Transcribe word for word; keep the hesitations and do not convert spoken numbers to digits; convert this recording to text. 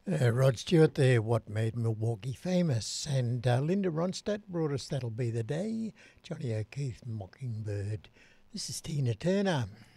Uh, Rod Stewart there, What Made Milwaukee Famous. And uh, Linda Ronstadt brought us That'll Be the Day. Johnny O'Keefe, Mockingbird. This is Tina Turner.